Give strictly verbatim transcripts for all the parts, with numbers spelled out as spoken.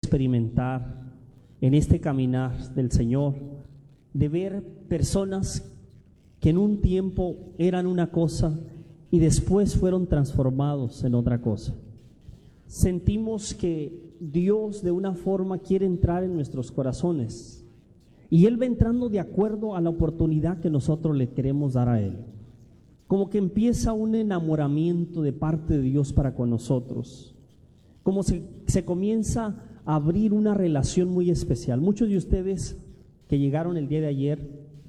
experimentar en este caminar del Señor, de ver personas que en un tiempo eran una cosa y después fueron transformados en otra cosa. Sentimos que Dios de una forma quiere entrar en nuestros corazones y Él va entrando de acuerdo a la oportunidad que nosotros le queremos dar a Él. Como que empieza un enamoramiento de parte de Dios para con nosotros, como se, se comienza a abrir una relación muy especial. Muchos de ustedes que llegaron el día de ayer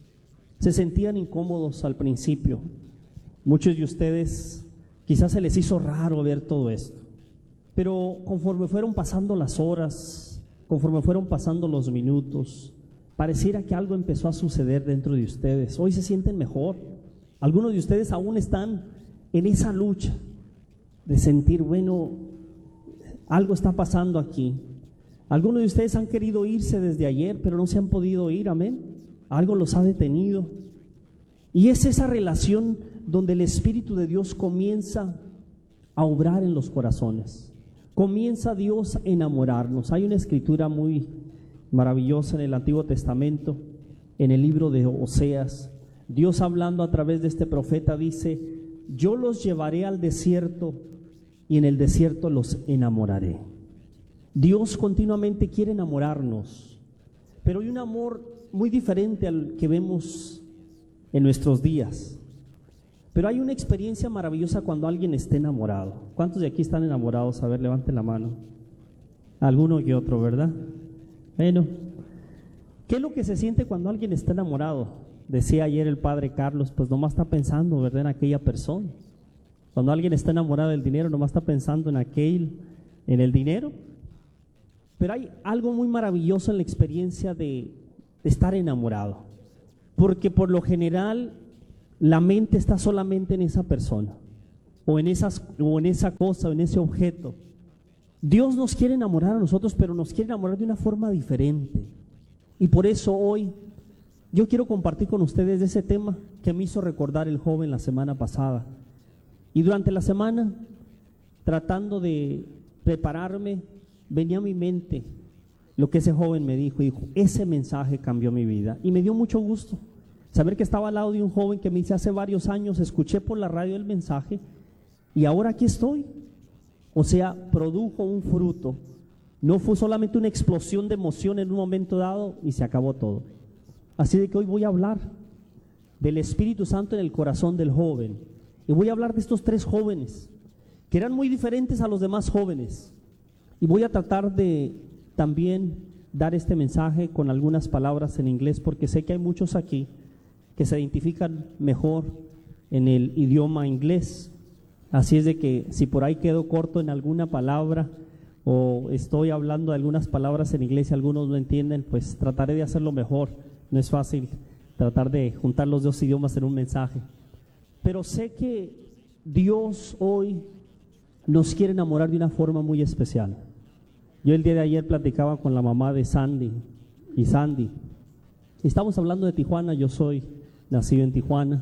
se sentían incómodos al principio. Muchos de ustedes quizás se les hizo raro ver todo esto, pero conforme fueron pasando las horas, conforme fueron pasando los minutos, pareciera que algo empezó a suceder dentro de ustedes. Hoy se sienten mejor. Algunos de ustedes aún están en esa lucha de sentir, bueno, algo está pasando aquí. Algunos de ustedes han querido irse desde ayer, pero no se han podido ir, amén. Algo los ha detenido. Y es esa relación donde el Espíritu de Dios comienza a obrar en los corazones. Comienza Dios a enamorarnos. Hay una escritura muy maravillosa en el Antiguo Testamento, en el libro de Oseas. Dios, hablando a través de este profeta, dice: yo los llevaré al desierto y en el desierto los enamoraré. Dios continuamente quiere enamorarnos, pero hay un amor muy diferente al que vemos en nuestros días. Pero hay una experiencia maravillosa cuando alguien está enamorado. ¿Cuántos de aquí están enamorados? A ver, levanten la mano. Alguno que otro, ¿verdad? Bueno, ¿qué es lo que se siente cuando alguien está enamorado? Decía ayer el padre Carlos, pues nomás está pensando, ¿verdad?, en aquella persona. Cuando alguien está enamorado del dinero, nomás está pensando en aquel, en el dinero. Pero hay algo muy maravilloso en la experiencia de, de estar enamorado, porque por lo general la mente está solamente en esa persona, o en, esas, o en esa cosa, o en ese objeto. Dios nos quiere enamorar a nosotros, pero nos quiere enamorar de una forma diferente. Y por eso hoy yo quiero compartir con ustedes de ese tema que me hizo recordar el joven la semana pasada. Y durante la semana, tratando de prepararme, venía a mi mente lo que ese joven me dijo. Y dijo, ese mensaje cambió mi vida. Y me dio mucho gusto saber que estaba al lado de un joven que me dice: hace varios años escuché por la radio el mensaje y ahora aquí estoy. O sea, produjo un fruto. No fue solamente una explosión de emoción en un momento dado y se acabó todo. Así de que hoy voy a hablar del Espíritu Santo en el corazón del joven. Y voy a hablar de estos tres jóvenes que eran muy diferentes a los demás jóvenes. Y voy a tratar de también dar este mensaje con algunas palabras en inglés, porque sé que hay muchos aquí que se identifican mejor en el idioma inglés. Así es de que si por ahí quedo corto en alguna palabra o estoy hablando de algunas palabras en inglés y algunos no entienden, pues trataré de hacerlo mejor. No es fácil tratar de juntar los dos idiomas en un mensaje. Pero sé que Dios hoy nos quiere enamorar de una forma muy especial. Yo el día de ayer platicaba con la mamá de Sandy y Sandy. Estamos hablando de Tijuana, yo soy nacido en Tijuana.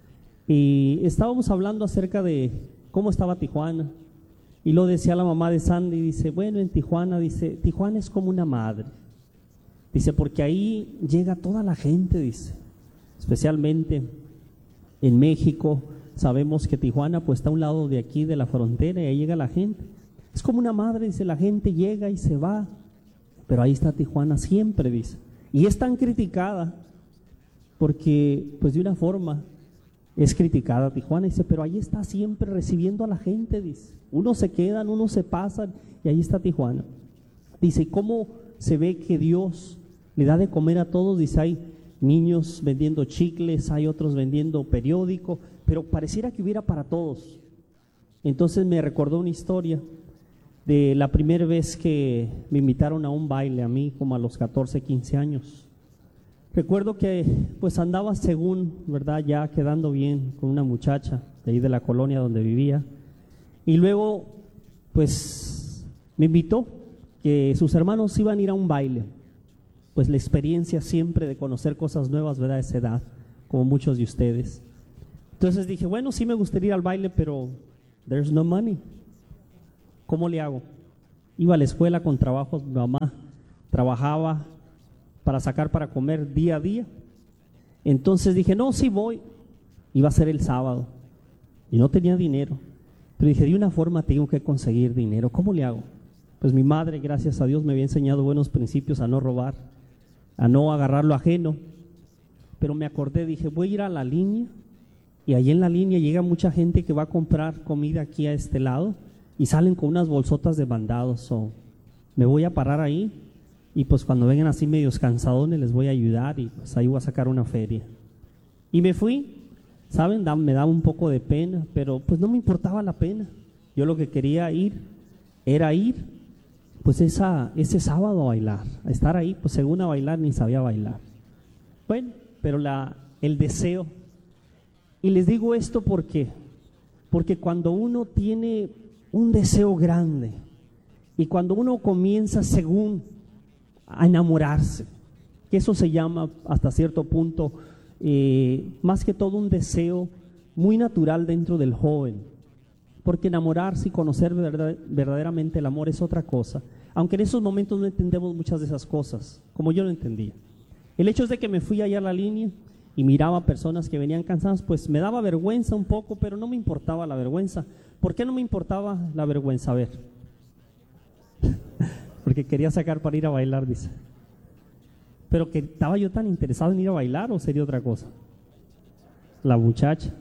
Y estábamos hablando acerca de cómo estaba Tijuana. Y lo decía la mamá de Sandy, dice, bueno, en Tijuana, dice, Tijuana es como una madre. Dice, porque ahí llega toda la gente, dice, especialmente en México. Sabemos que Tijuana pues está a un lado de aquí de la frontera y ahí llega la gente. Es como una madre, dice, la gente llega y se va, pero ahí está Tijuana siempre, dice. Y es tan criticada porque pues de una forma es criticada Tijuana, dice, pero ahí está siempre recibiendo a la gente, dice. Unos se quedan, unos se pasan y ahí está Tijuana. Dice, ¿cómo se ve que Dios le da de comer a todos? Dice, hay niños vendiendo chicles, hay otros vendiendo periódico, pero pareciera que hubiera para todos. Entonces me recordó una historia de la primera vez que me invitaron a un baile, a mí como a los catorce, quince años. Recuerdo que pues andaba según, ¿verdad?, ya quedando bien con una muchacha de ahí de la colonia donde vivía. Y luego pues me invitó, que sus hermanos iban a ir a un baile. Pues la experiencia siempre de conocer cosas nuevas, ¿verdad?, a esa edad, como muchos de ustedes. Entonces dije, bueno, sí me gustaría ir al baile, pero there's no money. ¿Cómo le hago? Iba a la escuela con trabajos, mi mamá trabajaba para sacar para comer día a día. Entonces dije, no, sí voy. Iba a ser el sábado y no tenía dinero. Pero dije, de una forma tengo que conseguir dinero. ¿Cómo le hago? Pues mi madre, gracias a Dios, me había enseñado buenos principios a no robar, a no agarrar lo ajeno. Pero me acordé, dije, voy a ir a la línea. Y ahí en la línea llega mucha gente que va a comprar comida aquí a este lado y salen con unas bolsotas de mandados. O me voy a parar ahí y pues cuando vengan así medios cansadones les voy a ayudar y pues ahí voy a sacar una feria. Y me fui, ¿saben? Da, me daba un poco de pena, pero pues no me importaba la pena. Yo lo que quería ir era ir pues esa, ese sábado a bailar, a estar ahí, pues según a bailar ni sabía bailar. Bueno, pero la, el deseo. Y les digo esto porque, porque cuando uno tiene un deseo grande y cuando uno comienza según a enamorarse, que eso se llama hasta cierto punto eh, más que todo un deseo muy natural dentro del joven, porque enamorarse y conocer verdad, verdaderamente el amor es otra cosa, aunque en esos momentos no entendemos muchas de esas cosas, como yo lo entendía. El hecho es de que me fui allá a la línea y miraba personas que venían cansadas, pues me daba vergüenza un poco, pero no me importaba la vergüenza. ¿Por qué no me importaba la vergüenza? A ver, porque quería sacar para ir a bailar, dice. Pero que estaba yo tan interesado en ir a bailar, ¿o sería otra cosa? La muchacha.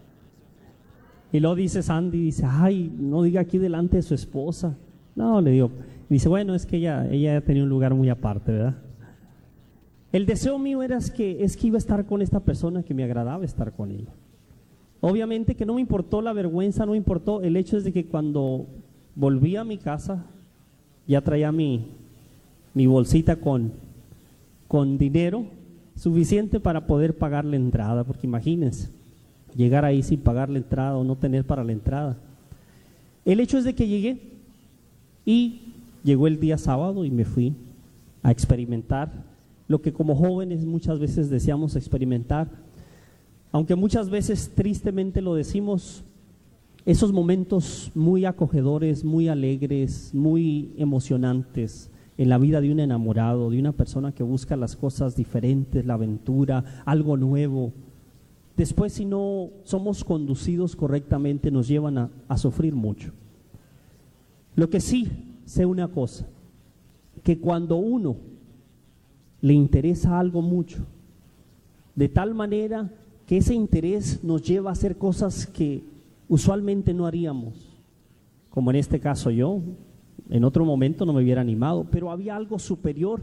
Y luego dice Sandy, dice, ay, no diga aquí delante de su esposa. No, le digo, dice, bueno, es que ella, ella tenía un lugar muy aparte, ¿verdad? El deseo mío era es que, es que iba a estar con esta persona que me agradaba estar con ella. Obviamente que no me importó la vergüenza, no me importó. El hecho es de que cuando volví a mi casa, ya traía mi, mi bolsita con, con dinero suficiente para poder pagar la entrada, porque imagínense, llegar ahí sin pagar la entrada o no tener para la entrada. El hecho es de que llegué y llegó el día sábado y me fui a experimentar lo que como jóvenes muchas veces deseamos experimentar, aunque muchas veces tristemente lo decimos, esos momentos muy acogedores, muy alegres, muy emocionantes en la vida de un enamorado, de una persona que busca las cosas diferentes, la aventura, algo nuevo. Después, si no somos conducidos correctamente, nos llevan a, a sufrir mucho. Lo que sí sé una cosa, que cuando uno le interesa algo mucho, de tal manera que ese interés nos lleva a hacer cosas que usualmente no haríamos, como en este caso yo, en otro momento no me hubiera animado, pero había algo superior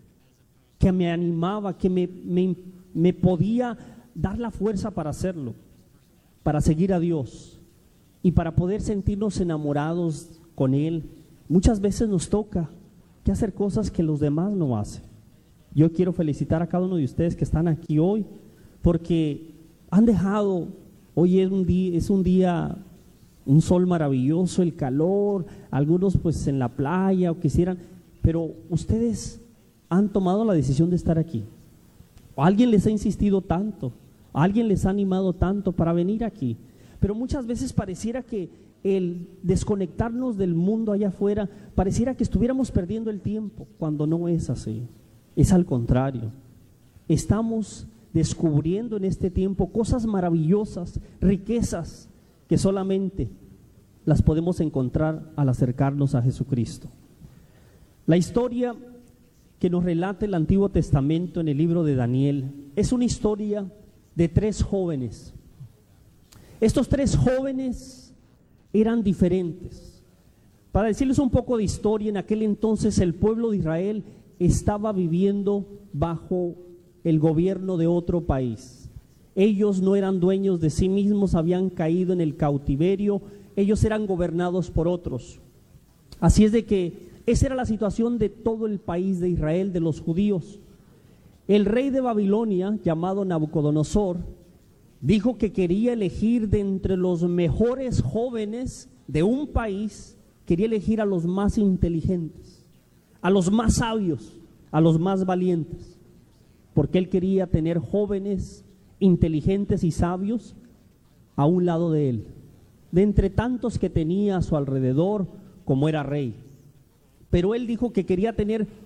que me animaba, que me, me, me podía dar la fuerza para hacerlo, para seguir a Dios y para poder sentirnos enamorados con Él. Muchas veces nos toca que hacer cosas que los demás no hacen. Yo quiero felicitar a cada uno de ustedes que están aquí hoy, porque han dejado, hoy es un día, es un día, un sol maravilloso, el calor, algunos pues en la playa o quisieran, pero ustedes han tomado la decisión de estar aquí. Alguien les ha insistido tanto, alguien les ha animado tanto para venir aquí, pero muchas veces pareciera que el desconectarnos del mundo allá afuera, pareciera que estuviéramos perdiendo el tiempo, cuando no es así. Es al contrario, estamos descubriendo en este tiempo cosas maravillosas, riquezas, que solamente las podemos encontrar al acercarnos a Jesucristo. La historia que nos relata el Antiguo Testamento en el libro de Daniel es una historia de tres jóvenes. Estos tres jóvenes eran diferentes. Para decirles un poco de historia, en aquel entonces el pueblo de Israel estaba viviendo bajo el gobierno de otro país. Ellos no eran dueños de sí mismos, habían caído en el cautiverio, ellos eran gobernados por otros. Así es de que esa era la situación de todo el país de Israel, de los judíos. El rey de Babilonia, llamado Nabucodonosor, dijo que quería elegir de entre los mejores jóvenes de un país, quería elegir a los más inteligentes, a los más sabios, a los más valientes, porque él quería tener jóvenes inteligentes y sabios a un lado de él, de entre tantos que tenía a su alrededor como era rey. pero él dijo que quería tener